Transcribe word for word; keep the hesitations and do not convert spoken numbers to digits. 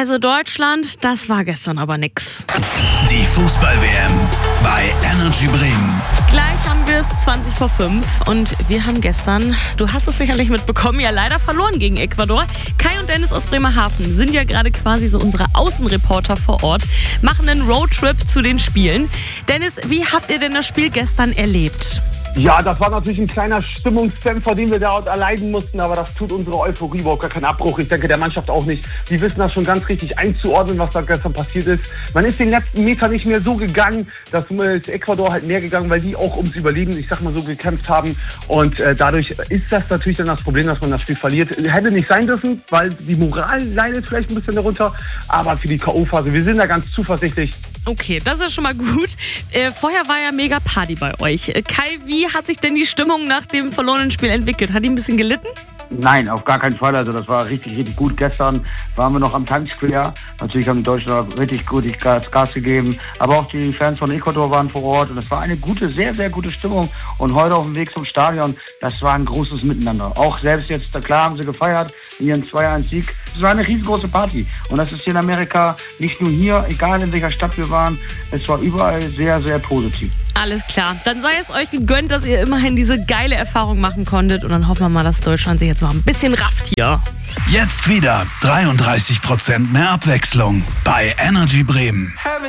Also Deutschland, das war gestern aber nix. Die Fußball-W M bei Energy Bremen. Gleich haben wir es zwanzig vor fünf und wir haben gestern, du hast es sicherlich mitbekommen, ja leider verloren gegen Ecuador. Kai und Dennis aus Bremerhaven sind ja gerade quasi so unsere Außenreporter vor Ort, machen einen Roadtrip zu den Spielen. Dennis, wie habt ihr denn das Spiel gestern erlebt? Ja, das war natürlich ein kleiner Stimmungsdämpfer, den wir da erleiden mussten, aber das tut unsere Euphorie überhaupt gar keinen Abbruch. Ich denke, der Mannschaft auch nicht. Die wissen das schon ganz richtig einzuordnen, was da gestern passiert ist. Man ist den letzten Meter nicht mehr so gegangen, dass ist Ecuador halt mehr gegangen, weil die auch ums Überleben, ich sag mal so, gekämpft haben. Und äh, dadurch ist das natürlich dann das Problem, dass man das Spiel verliert. Hätte nicht sein dürfen, weil die Moral leidet vielleicht ein bisschen darunter. Aber für die K O-Phase, wir sind da ganz zuversichtlich. Okay, das ist schon mal gut. Äh, vorher war ja mega Party bei euch. Äh, Kai, wie hat sich denn die Stimmung nach dem verlorenen Spiel entwickelt? Hat die ein bisschen gelitten? Nein, auf gar keinen Fall. Also das war richtig, richtig gut. Gestern waren wir noch am Times Square. Natürlich haben die Deutschen richtig gut Gas, Gas gegeben. Aber auch die Fans von Ecuador waren vor Ort. Und es war eine gute, sehr, sehr gute Stimmung. Und heute auf dem Weg zum Stadion, das war ein großes Miteinander. Auch selbst jetzt, klar haben sie gefeiert, ihren zwei eins Sieg. Es war eine riesengroße Party. Und das ist hier in Amerika, nicht nur hier, egal in welcher Stadt wir waren. Es war überall sehr, sehr positiv. Alles klar. Dann sei es euch gegönnt, dass ihr immerhin diese geile Erfahrung machen konntet. Und dann hoffen wir mal, dass Deutschland sich jetzt mal ein bisschen rafft hier. Jetzt wieder dreiunddreißig Prozent mehr Abwechslung bei Energy Bremen.